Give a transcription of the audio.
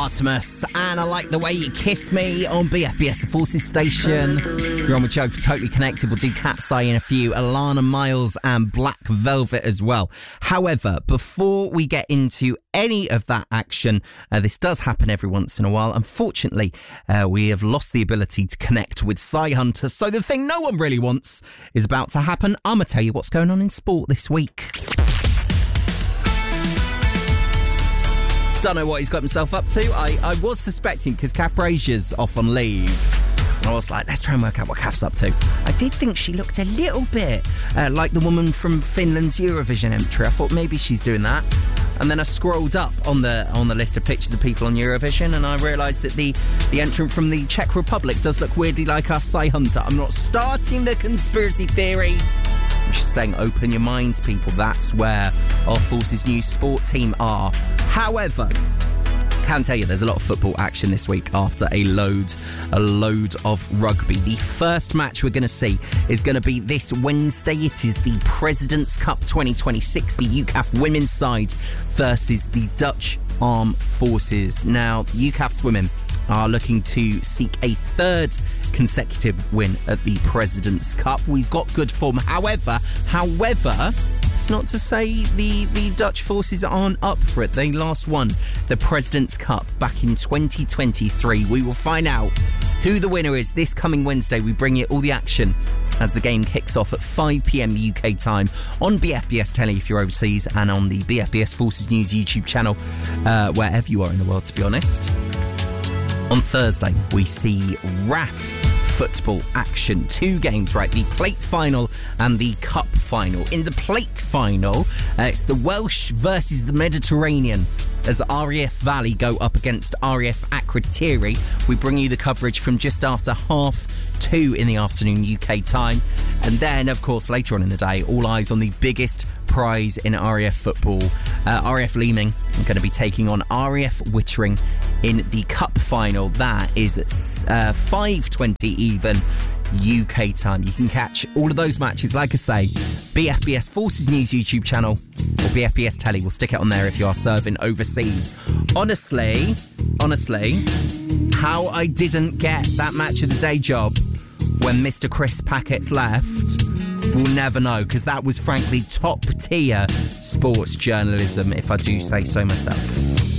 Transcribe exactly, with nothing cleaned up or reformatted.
Artemis, and I Like the Way You Kiss Me on B F B S, the Forces station. You're on with Joe for Totally Connected. We'll do Cat's Eye in a few, Alana Miles and Black Velvet as well. However, before we get into any of that action, uh, this does happen every once in a while. Unfortunately, uh, we have lost the ability to connect with Cy Hunter, so the thing no one really wants is about to happen. I'm going to tell you what's going on in sport this week. Don't know what he's got himself up to. I, I was suspecting, because Kath Brazier's off on leave, and I was like, let's try and work out what Kath's up to. I did think she looked a little bit uh, like the woman from Finland's Eurovision entry. I thought maybe she's doing that. And then I scrolled up on the on the list of pictures of people on Eurovision, and I realised that the, the entrant from the Czech Republic does look weirdly like our Cy Hunter. I'm not starting the conspiracy theory. I'm just saying, open your minds, people. That's where our Forces News sport team are. However, I can tell you there's a lot of football action this week after a load, a load of rugby. The first match we're going to see is going to be this Wednesday. It is the President's Cup twenty twenty-six, the U C A F women's side versus the Dutch Armed Forces. Now, U C A F's women are looking to seek a third consecutive win at the President's Cup. We've got good form. However, however, it's not to say the, the Dutch forces aren't up for it. They last won the President's Cup back in twenty twenty-three. We will find out who the winner is this coming Wednesday. We bring you all the action as the game kicks off at five p.m. U K time on B F B S Telly if you're overseas, and on the B F B S Forces News YouTube channel, uh, wherever you are in the world, to be honest. On Thursday, we see R A F football action. Two games, right? The plate final and the cup final. In the plate final, uh, it's the Welsh versus the Mediterranean, as R A F Valley go up against R A F Akrotiri. We bring you the coverage from just after half two in the afternoon U K time. And then, of course, later on in the day, all eyes on the biggest prize in R A F football. Uh, R A F Leeming are going to be taking on R A F Wittering in the cup final. That is at uh, five twenty even U K time. You can catch all of those matches, like I say, B F B S Forces News YouTube channel or B F B S Telly. We'll stick it on there if you are serving overseas. Honestly, honestly, how I didn't get that match of the day job when Mister Chris Packett's left, we'll never know, because that was frankly top tier sports journalism, if I do say so myself.